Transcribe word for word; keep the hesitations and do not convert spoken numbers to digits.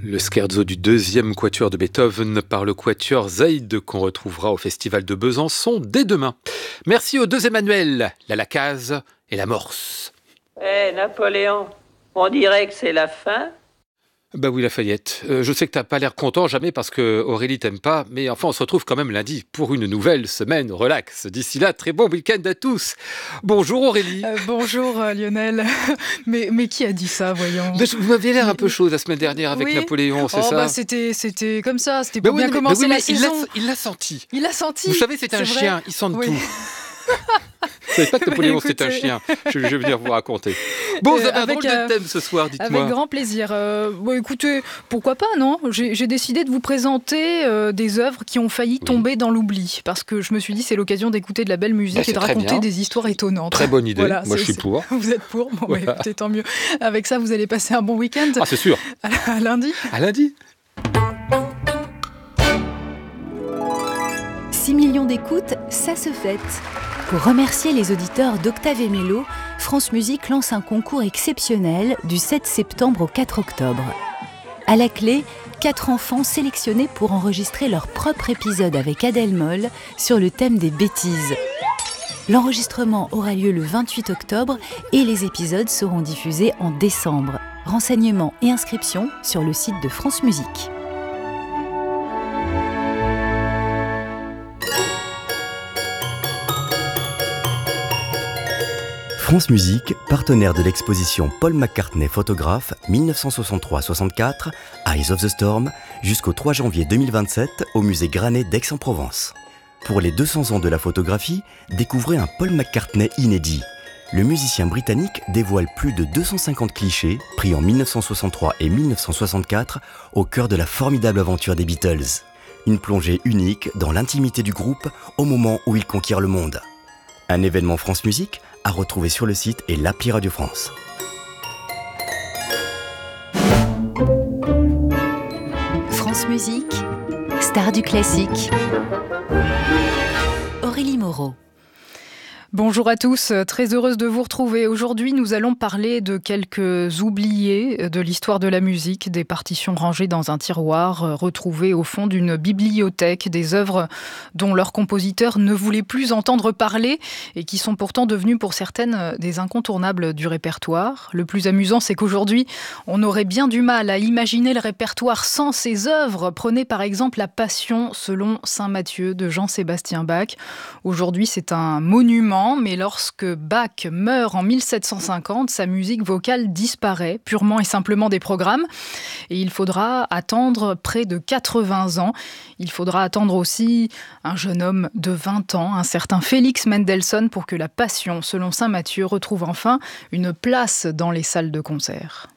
Le scherzo du deuxième quatuor de Beethoven par le quatuor Zaïd qu'on retrouvera au Festival de Besançon dès demain. Merci aux deux Emmanuel, la Lacaze et la Morse. Eh hey, Napoléon, on dirait que c'est la fin. Bah oui Lafayette, euh, je sais que t'as pas l'air content jamais parce que Aurélie t'aime pas, mais enfin on se retrouve quand même lundi pour une nouvelle semaine relax. D'ici là, très bon week-end à tous. Bonjour Aurélie. Euh, bonjour euh, Lionel. mais, mais qui a dit ça, voyons? Mais vous m'aviez l'air un peu chaud la semaine dernière avec oui. Napoléon, c'est oh, ça bah, c'était, c'était comme ça, c'était pour bah oui, bien mais, commencer bah oui, la saison. Il l'a, il l'a senti. Il l'a senti. Vous savez, c'est un c'est chien, vrai. il sent oui. tout. Vous savez pas que Napoléon bah, c'est un chien. Je, je vais venir vous raconter. Bon, vous avez euh, un drôle euh, de thème ce soir, dites-moi. Avec grand plaisir. Euh, bon, écoutez, pourquoi pas, non j'ai, j'ai décidé de vous présenter euh, des œuvres qui ont failli oui. tomber dans l'oubli. Parce que je me suis dit, c'est l'occasion d'écouter de la belle musique bah, et de raconter des histoires étonnantes. Très bonne idée. Voilà, moi, je suis pour. Vous êtes pour Bon, voilà. bah, écoutez, tant mieux. Avec ça, vous allez passer un bon week-end. Ah, c'est sûr. À, à lundi. À lundi. six millions d'écoutes, ça se fête. Pour remercier les auditeurs d'Octave et Mélo, France Musique lance un concours exceptionnel du sept septembre au quatre octobre. À la clé, quatre enfants sélectionnés pour enregistrer leur propre épisode avec Adèle Moll sur le thème des bêtises. L'enregistrement aura lieu le vingt-huit octobre et les épisodes seront diffusés en décembre. Renseignements et inscriptions sur le site de France Musique. France Musique, partenaire de l'exposition Paul McCartney photographe dix-neuf cent soixante-trois soixante-quatre, Eyes of the Storm, jusqu'au trois janvier deux mille vingt-sept au musée Granet d'Aix-en-Provence. Pour les deux cents ans de la photographie, découvrez un Paul McCartney inédit. Le musicien britannique dévoile plus de deux cent cinquante clichés, pris en dix-neuf cent soixante-trois et dix-neuf cent soixante-quatre, au cœur de la formidable aventure des Beatles. Une plongée unique dans l'intimité du groupe au moment où ils conquièrent le monde. Un événement France Musique à retrouver sur le site et l'appli Radio France. France Musique, star du classique. Aurélie Moreau. Bonjour à tous, très heureuse de vous retrouver. Aujourd'hui, nous allons parler de quelques oubliés de l'histoire de la musique, des partitions rangées dans un tiroir, retrouvées au fond d'une bibliothèque, des œuvres dont leurs compositeurs ne voulaient plus entendre parler et qui sont pourtant devenues pour certaines des incontournables du répertoire. Le plus amusant, c'est qu'aujourd'hui, on aurait bien du mal à imaginer le répertoire sans ces œuvres. Prenez par exemple la Passion selon saint Matthieu de Jean-Sébastien Bach. Aujourd'hui, c'est un monument. Mais lorsque Bach meurt en mille sept cent cinquante, sa musique vocale disparaît purement et simplement des programmes. Et il faudra attendre près de quatre-vingts ans. Il faudra attendre aussi un jeune homme de vingt ans, un certain Félix Mendelssohn, pour que la Passion selon saint Matthieu retrouve enfin une place dans les salles de concert.